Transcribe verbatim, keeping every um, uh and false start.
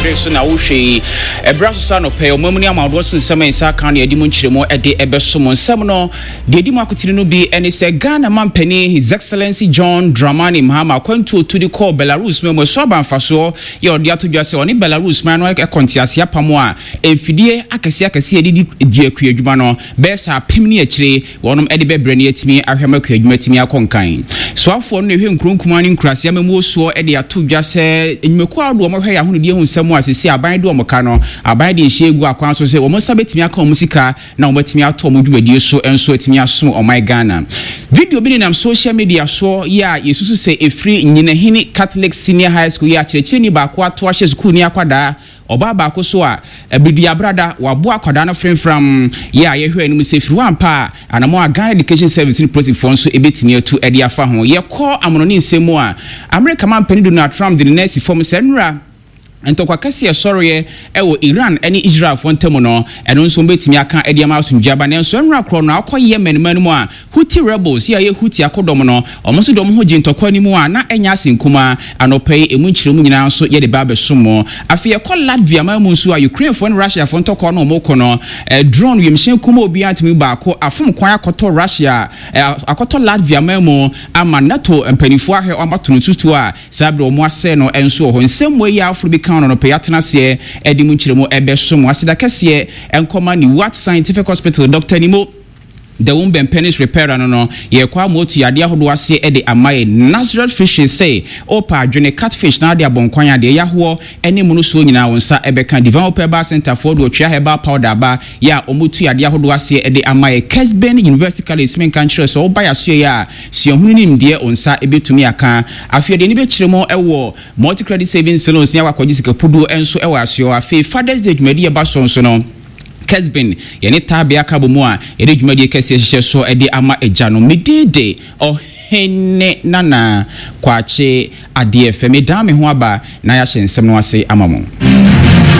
so na wo hwe ebraso sa no pe omamuni amado sensem ensa kan na yedi mu nkyiremo ede ebeso mo nsem no de edi mu akotiri no bi ene se Ghana mampani His Excellency John Dramani Mahama kwantu otudi call Belarus memo so banfaso ye ode atodwa se oni Belarus man no e kontiase apamo a emfidie akase akase edi di akua adwuma no be sa pemni akire wonom ede bebre ne atimi ahwema akua adwuma atimi akonkan so afo no ehwe nkronkuma ni nkurase amemu so ede atodwa se enyimeku ado mo hwe ya hono die hu nsem asisi aban do mo ka no aban de ehye egu akwan so se wo mo sabetimi aka musika na wo batimi ato mo dwumadie so enso atimi aso o my Ghana video bi nam social media so ya yesusu se efri nyinahini Catholic Senior High School ya chirechire ni ba ko ato ahye school ni akwada oba ba ko so a ebidia brada wabo akwada na frem from ya ye hwe enu se firi wampa anamo Ghana Education Service ni process for so ebetimi atu ede afa ho ye ko amono ni nsemu a America man panido na Trump the next form senra ento kwa kasi sorry ewo Iran eni Israel fo ntemo no eno nso betimi aka ediama asunjaba ne nso enra kro no akọ Yemen manu a Houthi rebels ya ye Houthi akodom no omoso dom ho gintokwa ni mu a na enya asenkuma anopei emu nkyiremu nyina nso ye de ba besomo afi ye call Latvia mamu nso a Ukraine fo and Russia fo ntokwa no mo kono drone yemhye kuma obi antimi ba ko afom kwan akoto Russia akoto Latvia mamu ama NATO empanifo ahwe amatono tutu a sabre omo ase no enso ho nsem ya afro bi no no payatna se edi mu nkyiremu ebeso mu asida kase enkoma ni What Scientific Hospital Doctor Nimo the womb penis repairer no no ye kwa motu yade ahodo ase e de amaye natural fish say opa adwene catfish na de abonkwan ade yaho ene mu no so nyina wonsa ebeka develop herbal center for do twa herbal powder ba ya omotu yade ahodo ase e de amaye Kesben University College men country so oba yaso ya si ohunu nim de onsa ebetumi aka afiede ni be kiremo ewo multi credit savings salons ya wakwaji sikapudu enso ewo asio afi Father's Day dwumadi e ba so so no Kesben yene tabia kabomu a ere dwumadi kese hye so ede ama ejano medede o hene nana kwache ade efeme dame ho aba na ya hyensem no ase amamo